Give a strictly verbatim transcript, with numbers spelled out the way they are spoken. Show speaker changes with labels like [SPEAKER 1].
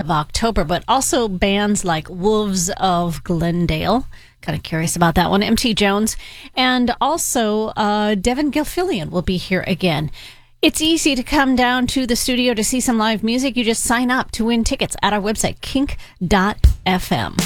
[SPEAKER 1] of October, but also bands like Wolves of Glendale. Kind of curious about that one. M T Jones. And also uh, Devin Gilfillian will be here again. It's easy to come down to the studio to see some live music. You just sign up to win tickets at our website, kink dot f m.